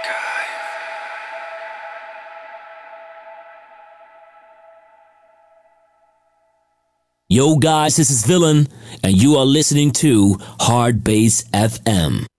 Yo guys, this is Villain, and you are listening to Hard Bass FM.